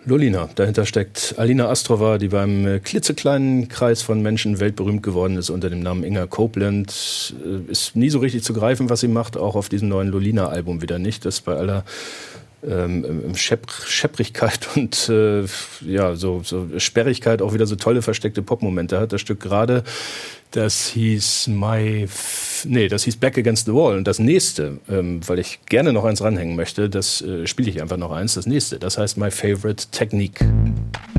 Lolina. Dahinter steckt Alina Astrova, die beim klitzekleinen Kreis von Menschen weltberühmt geworden ist unter dem Namen Inga Copeland. Ist nie so richtig zu greifen, was sie macht, auch auf diesem neuen Lolina-Album wieder nicht. Das bei aller Schepprigkeit und so Sperrigkeit auch wieder so tolle versteckte Popmomente hat. Das Stück gerade, das hieß Back Against the Wall. Und das nächste, weil ich gerne noch eins ranhängen möchte, das spiele ich einfach noch eins. Das nächste, das heißt My Favorite Technique.